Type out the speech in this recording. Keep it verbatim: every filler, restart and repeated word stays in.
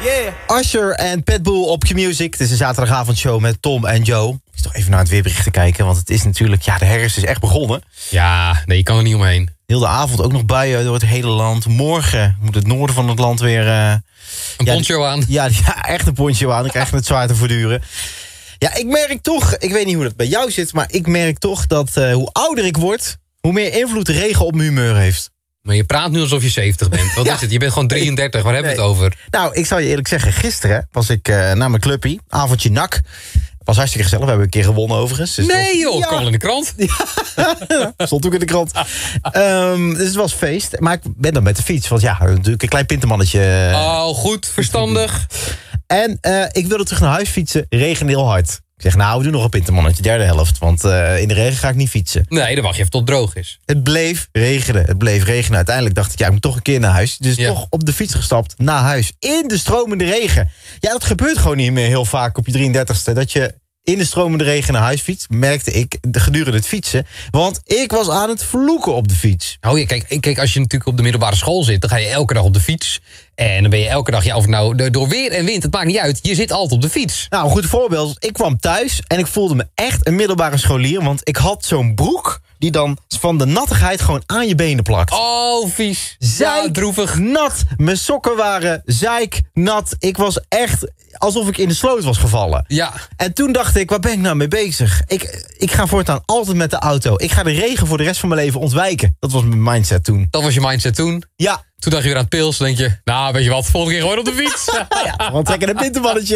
Yeah. Usher en Pitbull op Q-Music. Het is een zaterdagavondshow met Tom en Joe. Ik moet toch even naar het weerbericht te kijken, want het is natuurlijk... Ja, de herfst is echt begonnen. Ja, nee, je kan er niet omheen. Heel de avond ook nog buien door het hele land. Morgen moet het noorden van het land weer... Uh, een ja, poncho aan. Ja, ja, echt een poncho aan. Dan krijg je het zwaar te verduren. Ja, ik merk toch... Ik weet niet hoe dat bij jou zit, maar ik merk toch dat uh, hoe ouder ik word... hoe meer invloed de regen op mijn humeur heeft. Maar je praat nu alsof je zeventig bent. Wat ja. is het? Je bent gewoon drieëndertig. Waar hebben we nee. het over? Nou, ik zal je eerlijk zeggen. Gisteren was ik uh, naar mijn clubpie. Avondje N A C. Was hartstikke gezellig. We hebben een keer gewonnen overigens. Dus nee was... joh, ja. kwam al in de krant. Ja. Stond ook in de krant. um, dus het was feest. Maar ik ben dan met de fiets. Want ja, natuurlijk een klein pintermannetje. Oh, goed. Verstandig. En uh, ik wilde terug naar huis fietsen. Regen heel hard. Ik zeg, nou, we doen nog een pintermannetje, derde helft. Want uh, in de regen ga ik niet fietsen. Nee, dan wacht je even tot het droog is. Het bleef regenen, het bleef regenen. Uiteindelijk dacht ik, ja, ik moet toch een keer naar huis. Dus ja. toch op de fiets gestapt, naar huis. In de stromende regen. Ja, dat gebeurt gewoon niet meer heel vaak op je drieëndertigste. Dat je in de stromende regen naar huis fietst, merkte ik gedurende het fietsen. Want ik was aan het vloeken op de fiets. Oh ja, kijk, kijk, als je natuurlijk op de middelbare school zit, dan ga je elke dag op de fiets. En dan ben je elke dag, ja, of nou door weer en wind, het maakt niet uit. Je zit altijd op de fiets. Nou, een goed voorbeeld. Ik kwam thuis en ik voelde me echt een middelbare scholier. Want ik had zo'n broek die dan van de nattigheid gewoon aan je benen plakt. Oh, vies. Zeik, ja, droevig. Nat. Mijn sokken waren zeik, nat. Ik was echt alsof ik in de sloot was gevallen. Ja. En toen dacht ik, waar ben ik nou mee bezig? Ik, ik ga voortaan altijd met de auto. Ik ga de regen voor de rest van mijn leven ontwijken. Dat was mijn mindset toen. Dat was je mindset toen? Ja. Toen dacht je weer aan het pils. Dan denk je, nou, weet je wat, volgende keer gewoon op de fiets. Ja, want trekken een pintermannetje.